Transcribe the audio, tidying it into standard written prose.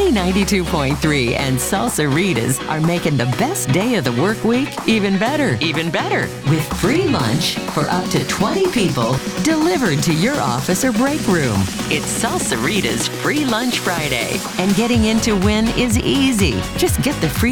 Money 92.3 and Salsaritas are making the best day of the work week even better. Even better. With free lunch for up to 20 people delivered to your office or break room. It's Salsaritas Free Lunch Friday. And getting in to win is easy. Just get the free